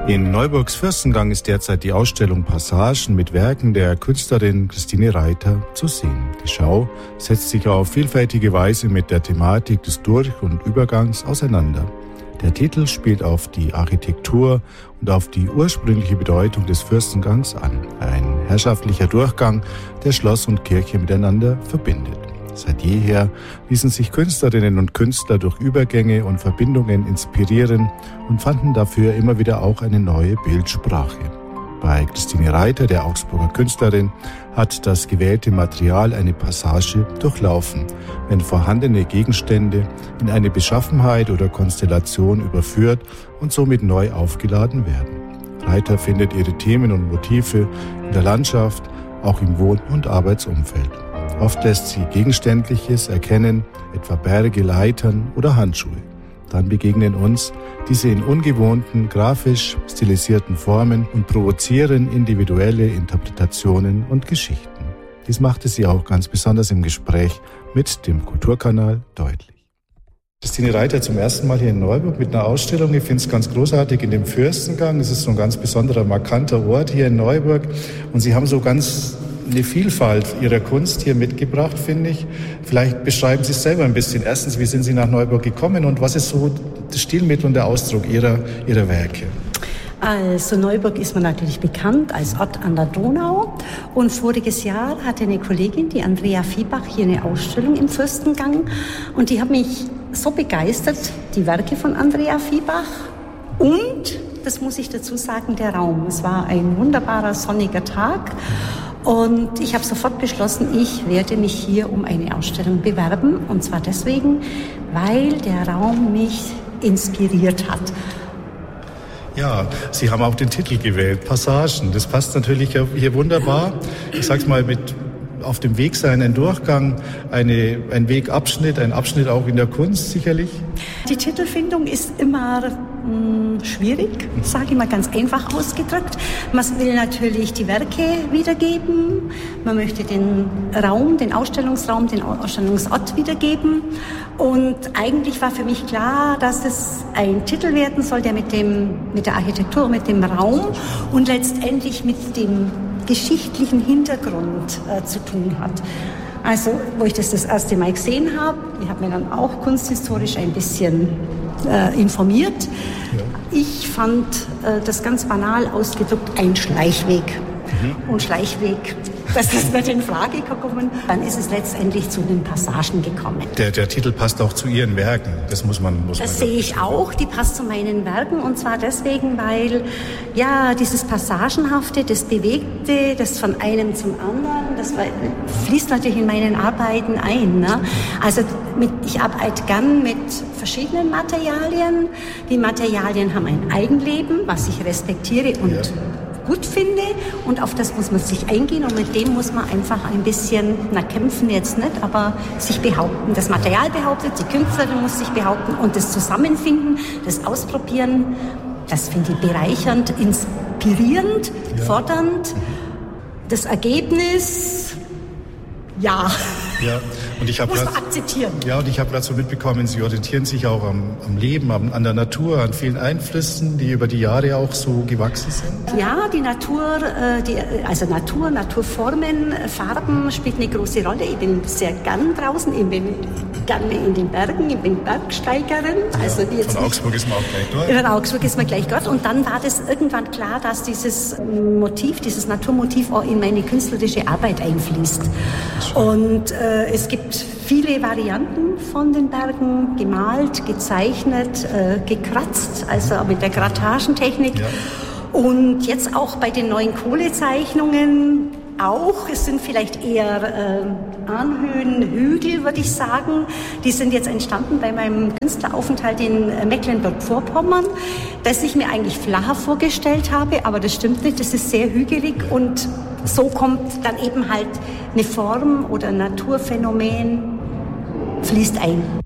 In Neuburgs Fürstengang ist derzeit die Ausstellung Passagen mit Werken der Künstlerin Christine Reiter zu sehen. Die Schau setzt sich auf vielfältige Weise mit der Thematik des Durch- und Übergangs auseinander. Der Titel spielt auf die Architektur und auf die ursprüngliche Bedeutung des Fürstengangs an. Ein herrschaftlicher Durchgang, der Schloss und Kirche miteinander verbindet. Seit jeher ließen sich Künstlerinnen und Künstler durch Übergänge und Verbindungen inspirieren und fanden dafür immer wieder auch eine neue Bildsprache. Bei Christine Reiter, der Augsburger Künstlerin, hat das gewählte Material eine Passage durchlaufen, wenn vorhandene Gegenstände in eine Beschaffenheit oder Konstellation überführt und somit neu aufgeladen werden. Reiter findet ihre Themen und Motive in der Landschaft, auch im Wohn- und Arbeitsumfeld. Oft lässt sie Gegenständliches erkennen, etwa Berge, Leitern oder Handschuhe. Dann begegnen uns diese in ungewohnten, grafisch stilisierten Formen und provozieren individuelle Interpretationen und Geschichten. Dies machte sie auch ganz besonders im Gespräch mit dem Kulturkanal deutlich. Christine Reiter zum ersten Mal hier in Neuburg mit einer Ausstellung. Ich finde es ganz großartig in dem Fürstengang. Es ist so ein ganz besonderer, markanter Ort hier in Neuburg. Und Sie haben so ganz eine Vielfalt Ihrer Kunst hier mitgebracht, finde ich. Vielleicht beschreiben Sie es selber ein bisschen. Erstens, wie sind Sie nach Neuburg gekommen und was ist so das Stilmittel und der Ausdruck Ihrer Werke? Also Neuburg ist man natürlich bekannt als Ort an der Donau. Und voriges Jahr hatte eine Kollegin, die Andrea Viehbach, hier eine Ausstellung im Fürstengang. Und die hat mich so begeistert, die Werke von Andrea Viehbach und, das muss ich dazu sagen, der Raum. Es war ein wunderbarer sonniger Tag. Und ich habe sofort beschlossen, ich werde mich hier um eine Ausstellung bewerben. Und zwar deswegen, weil der Raum mich inspiriert hat. Ja, Sie haben auch den Titel gewählt, Passagen. Das passt natürlich hier wunderbar. Ich sag's mal mit auf dem Weg sein, ein Durchgang, ein Wegabschnitt, ein Abschnitt auch in der Kunst sicherlich. Die Titelfindung ist immer schwierig, sage ich mal ganz einfach ausgedrückt. Man will natürlich die Werke wiedergeben, man möchte den Raum, den Ausstellungsraum, den Ausstellungsort wiedergeben. Und eigentlich war für mich klar, dass es ein Titel werden soll, der mit der Architektur, mit dem Raum und letztendlich mit dem geschichtlichen Hintergrund zu tun hat. Also, wo ich das erste Mal gesehen habe, ich habe mir dann auch kunsthistorisch ein bisschen informiert. Ja. Ich fand das ganz banal ausgedrückt ein Schleichweg. Und Schleichweg, das ist nicht in Frage gekommen. Dann ist es letztendlich zu den Passagen gekommen. Der Titel passt auch zu Ihren Werken. Das muss man Das sehe ich auch. Die passt zu meinen Werken. Und zwar deswegen, weil ja dieses Passagenhafte, das Bewegte, das von einem zum anderen, das fließt natürlich in meinen Arbeiten ein. Ne? Also ich arbeite gern mit verschiedenen Materialien. Die Materialien haben ein Eigenleben, was ich respektiere und gut finde, und auf das muss man sich eingehen und mit dem muss man einfach ein bisschen, kämpfen jetzt nicht, aber sich behaupten. Das Material behauptet, die Künstlerin muss sich behaupten und das Zusammenfinden, das Ausprobieren, das finde ich bereichernd, inspirierend, fordernd. Das Ergebnis, ja. Und ich muss man akzeptieren. Ja, und ich habe gerade so mitbekommen, Sie orientieren sich auch am Leben, an der Natur, an vielen Einflüssen, die über die Jahre auch so gewachsen sind. Ja, die Natur, Naturformen, Farben spielt eine große Rolle. Ich bin sehr gern draußen, ich bin gerne in den Bergen, ich bin Bergsteigerin. Also von Augsburg ist man auch gleich dort. Von Augsburg ist man gleich dort. Und dann war das irgendwann klar, dass dieses Motiv, dieses Naturmotiv auch in meine künstlerische Arbeit einfließt. Und es gibt viele Varianten von den Bergen, gemalt, gezeichnet, gekratzt, also mit der Grattagentechnik. Ja. Und jetzt auch bei den neuen Kohlezeichnungen auch. Es sind vielleicht eher Anhöhen, Hügel, würde ich sagen. Die sind jetzt entstanden bei meinem Künstleraufenthalt in Mecklenburg-Vorpommern, das ich mir eigentlich flacher vorgestellt habe, aber das stimmt nicht, das ist sehr hügelig und so kommt dann eben halt eine Form oder ein Naturphänomen fließt ein.